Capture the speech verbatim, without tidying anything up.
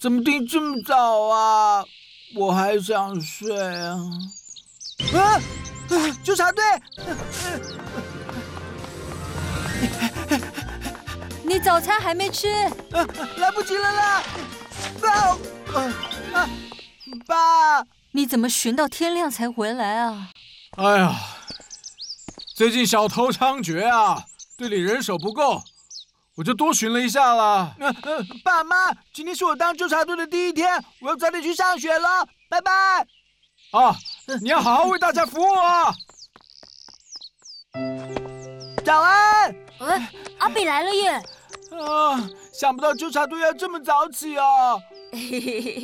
怎么定这么早啊？我还想睡啊！啊！纠察队！ 你早餐还没吃？ 啊，来不及了啦！爸，呃啊，爸， 你怎么寻到天亮才回来啊？ 哎呀，最近小偷猖獗啊，队里人手不够，我就多巡了一下了。 呃呃，爸妈，今天是我当纠察队的第一天，我要早点去上学了，拜拜。 啊，你要好好为大家服务啊！ 早安。 哎，阿比来了耶！ 啊，想不到纠察队要这么早起哦。 嘿嘿嘿。